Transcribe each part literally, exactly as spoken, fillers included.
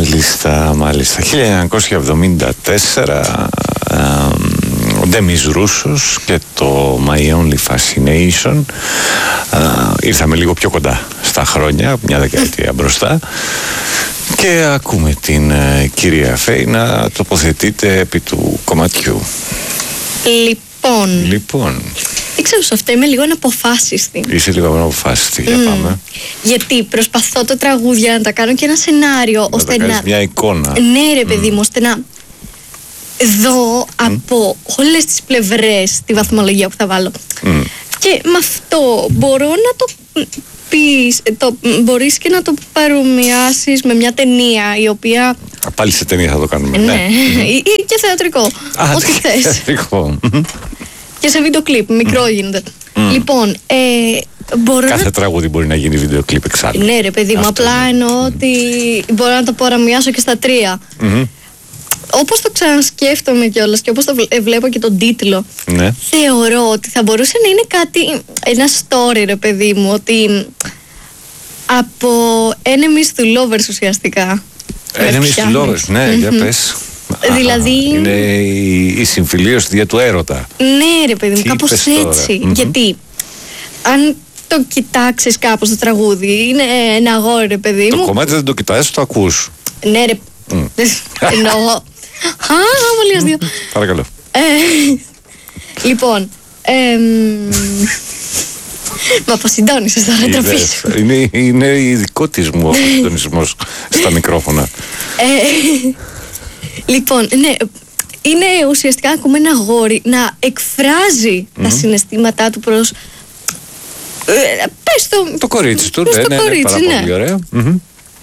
Μάλιστα, μάλιστα. χίλια εννιακόσια εβδομήντα τέσσερα ε, ο Ντέμις Ρούσος και το My Only Fascination. ε, Ήρθαμε λίγο πιο κοντά στα χρόνια, μια δεκαετία μπροστά. Και ακούμε την ε, κυρία Φέη να τοποθετείται επί του κομματιού. Λοιπόν, Λοιπόν, δεν ξέρω σε αυτό, είμαι λίγο αναποφάσιστη. είσαι λίγο αναποφάσιστη, για Mm. πάμε. Γιατί προσπαθώ τα τραγούδια να τα κάνω και ένα σενάριο Να ώστε τα κάνεις να. μια εικόνα. Ναι, ρε παιδί μου, ώστε να δω από όλες τις πλευρές τη βαθμολογία που θα βάλω. Mm. Και με αυτό μπορώ να το πεις, το, μπορείς και να το παρομοιάσεις με μια ταινία η οποία. Α, πάλι σε ταινία θα το κάνουμε. Ναι, ή, ή και θεατρικό. Α, ό,τι θες. θεατρικό. Και σε βίντεο κλιπ, μικρό γίνεται. Λοιπόν, ε, μπορώ Κάθε να. τραγούδι μπορεί να γίνει βίντεο κλιπ εξάλλου. Ναι, ρε παιδί μου, Αυτό απλά είναι. εννοώ ότι μπορώ να το παρομοιάσω και στα τρία. Μμμ. Όπως το ξανασκέφτομαι κιόλας και όπως το βλέ- βλέπω και τον τίτλο, Ναι. θεωρώ ότι θα μπορούσε να είναι κάτι, ένα story, ρε παιδί μου, ότι από enemies to lovers ουσιαστικά. με Enemies to πιάνει. lovers, ναι, για πες. Δηλαδή- Α, είναι η, η συμφιλίωση δια του έρωτα. Ναι, ρε παιδί μου, Τι κάπως είπες τώρα? έτσι. Μμμ. Γιατί αν το κοιτάξεις κάπως το τραγούδι, είναι ένα αγόρι, ρε παιδί Το μου. κομμάτι δεν το κοιτάζεις, το ακούς. Ναι, ρε. Εννοώ. Α, πολύ αστείο. Παρακαλώ. Ε, Λοιπόν. εμ, Μα αποσυντώνησες τώρα, τροφή Είδες, σου. είναι, είναι ειδικό της μου ο συντονισμός στα μικρόφωνα. Ε, Λοιπόν, ναι. Είναι ουσιαστικά ακούμε ένα αγόρι να εκφράζει τα συναισθήματά του προς. ε, Πες το. Το κορίτσι του, προς ναι, το ναι, ναι, κορίτσι, πάρα ναι. πολύ ωραία. Μμμ.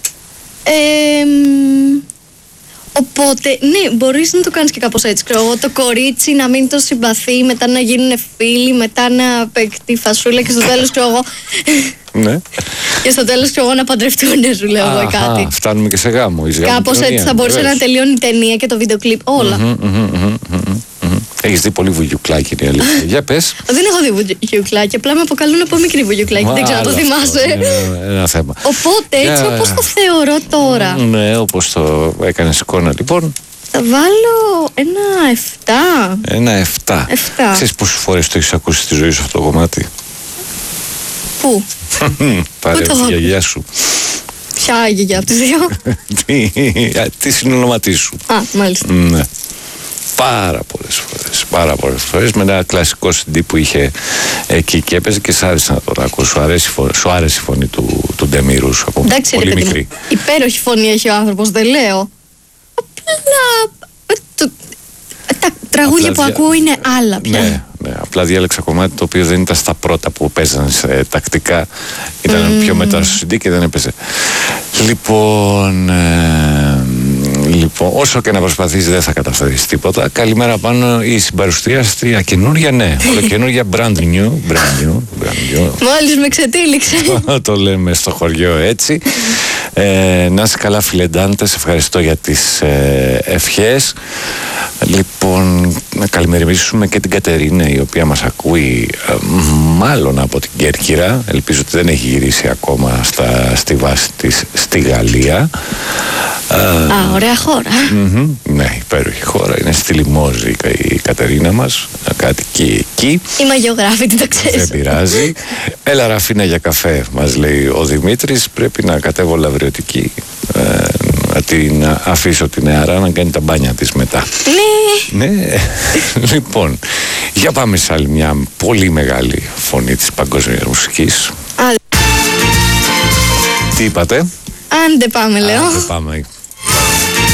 Εμ, Οπότε, ναι, μπορείς να το κάνεις και κάπως έτσι. Ξέρω εγώ, το κορίτσι να μην το συμπαθεί, μετά να γίνουν φίλοι, μετά να παιχτεί φασούλα και στο τέλος, ξέρω εγώ. Ναι. Και στο τέλος, ξέρω εγώ, να παντρευτούν, σου λέω εγώ Αχα, κάτι. φτάνουμε και σε γάμο. η Κάπως γαμοκοινωνία, έτσι θα μπορούσε βεβαίως. να τελειώνει η ταινία και το βίντεο κλιπ. Όλα. Μμμ, μμμ, μμμ, μμμ, μμμ. Έχεις δει πολύ βουγιουκλάκι, είναι η αλήθεια. Για πες. Δεν έχω δει βουγιουκλάκι, απλά με αποκαλούν από μικρή βουγιουκλάκι. Δεν ξέρω αν το Άλλο αυτό, θυμάσαι. είναι ένα θέμα. Οπότε, έτσι Για- όπως το θεωρώ τώρα, Ναι, όπως το έκανες εικόνα λοιπόν. θα βάλω ένα εφτά. Ένα εφτά. Εφτά. Ξέρεις πόσες φορές το έχεις ακούσει στη ζωή σου αυτό το κομμάτι? Πού? Πάρε Πού το τη έχω γιαγιά σου. Ποια γιαγιά από τις δύο? Τι- Τι συνονόματί σου. Α, μάλιστα. Ναι. Πάρα πολλές φορές. Πάρα πολλές φορές. Με ένα κλασικό σι ντι που είχε εκεί και έπαιζε και σ' άρεσε να τον ακούω. Σου αρέσει, η φω- σου άρεσε η φωνή του, του Ντεμίρου σου από Εντάξει, ρε πολύ παιδί μικρή. μου. Υπέροχη φωνή έχει ο άνθρωπος, δεν λέω. Απλά. ε, το- Τα τραγούδια Απλά που δια- ακούω είναι άλλα πια. Ναι, ναι, απλά διάλεξα κομμάτι το οποίο δεν ήταν στα πρώτα που παίζανε σε, τακτικά. Ήταν πιο μετά στο σι ντι και δεν έπαιζε. Λοιπόν, ε, λοιπόν, όσο και να προσπαθείς δεν θα καταφέρεις τίποτα. Καλημέρα πάνω η συμπαρουσιάστρια καινούρια, ναι. Όλο καινούρια, brand new, brand new, brand new. Μόλις με ξετύλιξε. Το λέμε στο χωριό έτσι. Ε, να είσαι καλά φιλεντάντες, ευχαριστώ για τις ε, ευχές. Λοιπόν, να καλημερίσουμε και την Κατερίνα η οποία μας ακούει ε, μάλλον από την Κέρκυρα. Ελπίζω ότι δεν έχει γυρίσει ακόμα στα, στη βάση της στη Γαλλία. Ε, Α, ωραία χώρα. μμμ, ναι, υπέροχη χώρα. Είναι στη Λιμόζη η Κατερίνα μας, κάτοικη εκεί. Είμαι αγιογράφητη, το Δεν ξέρεις. πειράζει. Έλα Ραφίνα για καφέ, μας λέει ο Δημήτρης. Πρέπει να κατέβω λαβριωτική, ε, να την αφήσω την νεαρά να κάνει τα μπάνια της μετά. Ναι. Ναι. Λοιπόν, για πάμε σε άλλη μια πολύ μεγάλη φωνή της παγκόσμιας μουσικής. Α, Τι είπατε? άντε πάμε, λέω. Άντε πάμε.